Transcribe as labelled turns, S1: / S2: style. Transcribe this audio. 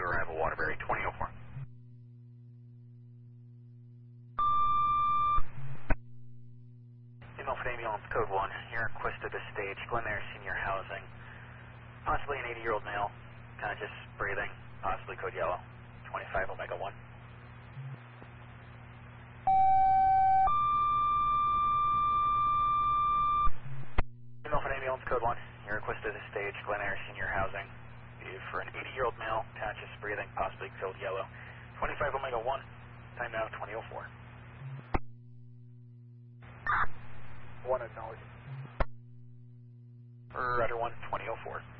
S1: arrival, Waterbury 2004. Email for ambulance code 1. You're requested to stage Glen Eyre Senior Housing. Possibly an 80-year-old male, conscious, breathing, possibly code yellow, 25 Omega 1. Email for ambulance code 1. You're requested to stage Glen Eyre Senior Housing. For an 80-year-old male, conscious, breathing, possibly code yellow, 25 Omega 1. Time now 2004. 1 acknowledged. Roger 1, 2004.